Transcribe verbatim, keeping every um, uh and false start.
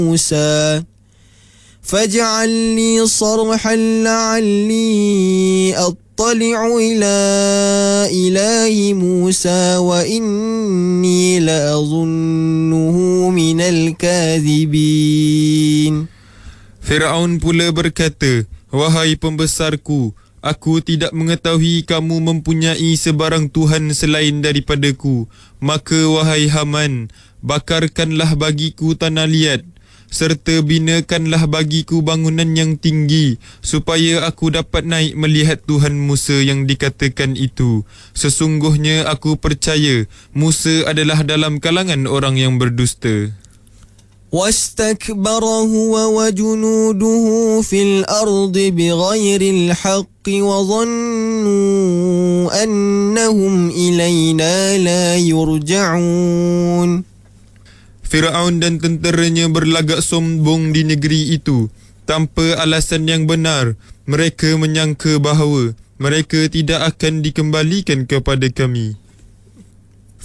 موسى فاجعل لي صرحا لعلي أطلع إلى إله موسى وإني لأظنه من الكاذبين. Firaun pula berkata, "Wahai pembesarku, aku tidak mengetahui kamu mempunyai sebarang Tuhan selain daripadaku. Maka wahai Haman, bakarkanlah bagiku tanah liat, serta binakanlah bagiku bangunan yang tinggi, supaya aku dapat naik melihat Tuhan Musa yang dikatakan itu. Sesungguhnya aku percaya Musa adalah dalam kalangan orang yang berdusta." واستكبر هو وجنوده في الأرض بغير الحق وظنوا أنهم إلينا لا يرجعون. Firaun dan tenteranya berlagak sombong di negeri itu tanpa alasan yang benar. Mereka menyangka bahawa mereka tidak akan dikembalikan kepada kami.